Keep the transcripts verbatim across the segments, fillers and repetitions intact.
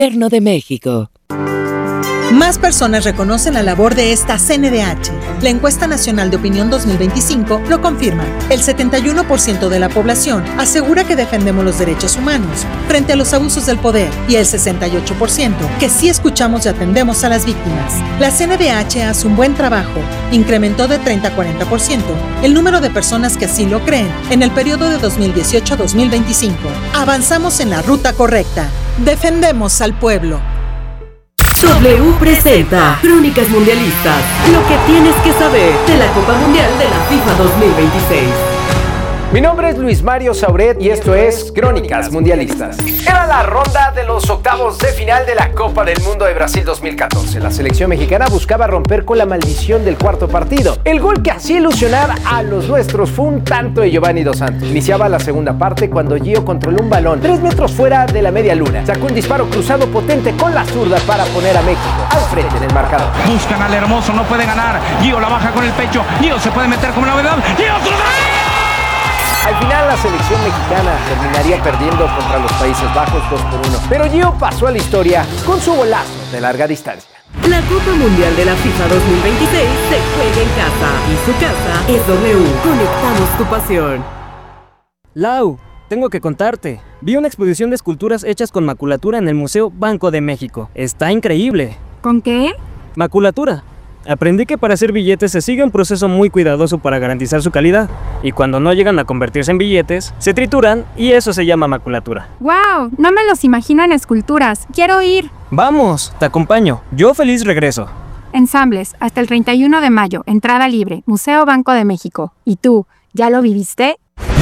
Gobierno de México. Más personas reconocen la labor de esta C N D H. La encuesta nacional de opinión dos mil veinticinco lo confirma. El setenta y uno por ciento de la población asegura que defendemos los derechos humanos frente a los abusos del poder y el sesenta y ocho por ciento que sí escuchamos y atendemos a las víctimas. La C N D H hace un buen trabajo. Incrementó de treinta a cuarenta por ciento el número de personas que así lo creen en el periodo de dos mil dieciocho a dos mil veinticinco. Avanzamos en la ruta correcta. Defendemos al pueblo. W presenta Crónicas Mundialistas, lo que tienes que saber de la Copa Mundial de la FIFA dos mil veintiséis. Mi nombre es Luis Mario Sauret y esto es Crónicas Mundialistas. Era la ronda de los octavos de final de la Copa del Mundo de Brasil dos mil catorce. La selección mexicana buscaba romper con la maldición del cuarto partido. El gol que hacía ilusionar a los nuestros fue un tanto de Giovanni Dos Santos. Iniciaba la segunda parte cuando Gio controló un balón tres metros fuera de la media luna. Sacó un disparo cruzado potente con la zurda para poner a México al frente en el marcador. Buscan al hermoso, no puede ganar. Gio la baja con el pecho. Gio se puede meter como novedad. Gio otro gol. Al final la selección mexicana terminaría perdiendo contra los Países Bajos dos por uno. Pero Gio pasó a la historia con su golazo de larga distancia. La Copa Mundial de la FIFA dos mil veintiséis se juega en casa y su casa es W. Conectamos tu pasión. Lau, tengo que contarte. Vi una exposición de esculturas hechas con maculatura en el Museo Banco de México. Está increíble. ¿Con qué? Maculatura. Aprendí que para hacer billetes se sigue un proceso muy cuidadoso para garantizar su calidad. Y cuando no llegan a convertirse en billetes, se trituran y eso se llama maculatura. ¡Wow! No me los imagino en esculturas. ¡Quiero ir! ¡Vamos! Te acompaño. Yo feliz regreso. Ensambles, hasta el treinta y uno de mayo. Entrada libre. Museo Banco de México. ¿Y tú? ¿Ya lo viviste?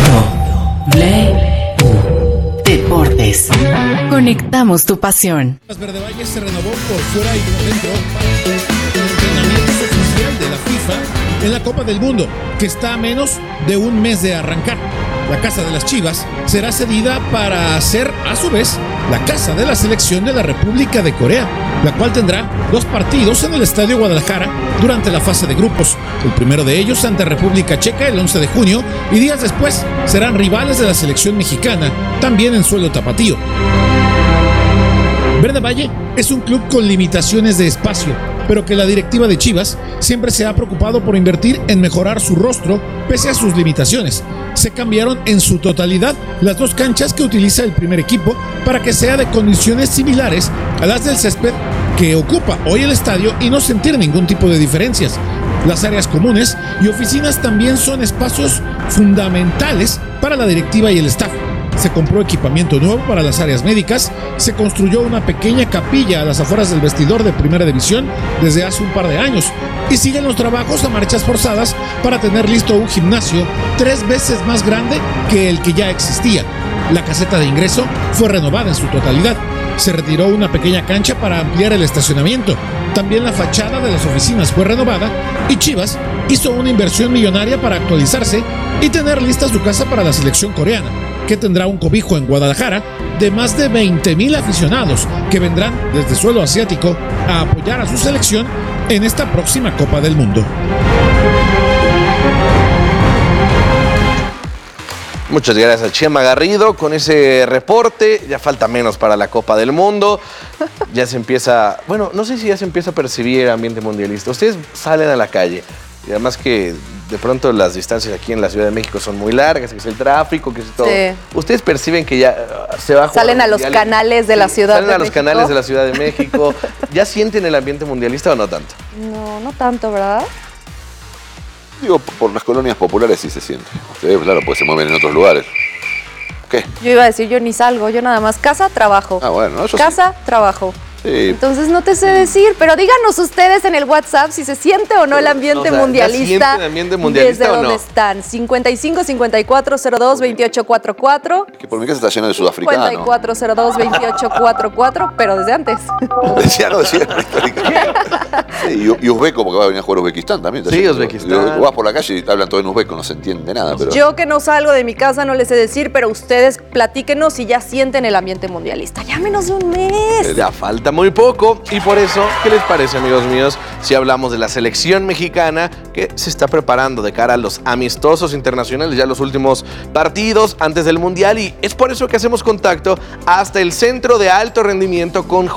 W Deportes. Conectamos tu pasión. Las Verde Valle se renovó por fuera y por dentro el entrenamiento oficial de la FIFA en la Copa del Mundo, que está a menos de un mes de arrancar. La casa de las Chivas será cedida para ser, a su vez, la casa de la selección de la República de Corea, la cual tendrá dos partidos en el Estadio Guadalajara durante la fase de grupos. El primero de ellos ante República Checa el once de junio y días después serán rivales de la selección mexicana, también en suelo tapatío. Verde Valle es un club con limitaciones de espacio, pero que la directiva de Chivas siempre se ha preocupado por invertir en mejorar su rostro pese a sus limitaciones. Se cambiaron en su totalidad las dos canchas que utiliza el primer equipo para que sea de condiciones similares a las del césped que ocupa hoy el estadio y no sentir ningún tipo de diferencias. Las áreas comunes y oficinas también son espacios fundamentales para la directiva y el staff. Se compró equipamiento nuevo para las áreas médicas, se construyó una pequeña capilla a las afueras del vestidor de Primera División desde hace un par de años y siguen los trabajos a marchas forzadas para tener listo un gimnasio tres veces más grande que el que ya existía. La caseta de ingreso fue renovada en su totalidad. Se retiró una pequeña cancha para ampliar el estacionamiento. También la fachada de las oficinas fue renovada y Chivas hizo una inversión millonaria para actualizarse y tener lista su casa para la selección coreana, que tendrá un cobijo en Guadalajara de más de veinte mil aficionados que vendrán desde suelo asiático a apoyar a su selección en esta próxima Copa del Mundo. Muchas gracias a Chema Garrido con ese reporte. Ya falta menos para la Copa del Mundo. Ya se empieza, bueno, no sé si ya se empieza a percibir el ambiente mundialista. Ustedes salen a la calle y además que de pronto las distancias aquí en la Ciudad de México son muy largas, que es el tráfico, que es todo. Sí. ¿Ustedes perciben que ya se va a jugar? Salen a los canales de la Ciudad de México. Salen a los canales de la Ciudad de México. ¿Ya sienten el ambiente mundialista o no tanto? No, no tanto, ¿verdad? Digo, por las colonias populares sí se siente. Ustedes, claro, pues se mueven en otros lugares. ¿Qué? Yo iba a decir, yo ni salgo, yo nada más casa, trabajo. Ah, bueno, eso Casa, sí. trabajo. Sí. Entonces no te sé decir, pero díganos ustedes en el WhatsApp si se siente o no el ambiente o sea, mundialista. ¿ya sienten el ambiente mundialista desde o no? dónde están. cincuenta y cinco, cincuenta y cuatro, cero dos, veintiocho cuarenta y cuatro. Que por mi casa está lleno de sudafricanos. cincuenta y cuatro, cero dos, veintiocho cuarenta y cuatro, pero desde antes. Decía, no decía, sí, y, y uzbeco, porque va a venir a jugar Uzbekistán también. Sí, Uzbekistán. Vas por la calle y hablan todo en uzbeco, no se entiende nada. Pero... Yo que no salgo de mi casa no les sé decir, pero ustedes platíquenos si ya sienten el ambiente mundialista. Ya menos de un mes. Ya falta falta muy poco y por eso, ¿qué les parece, amigos míos, si hablamos de la selección mexicana que se está preparando de cara a los amistosos internacionales, ya los últimos partidos antes del Mundial? Y es por eso que hacemos contacto hasta el Centro de Alto Rendimiento con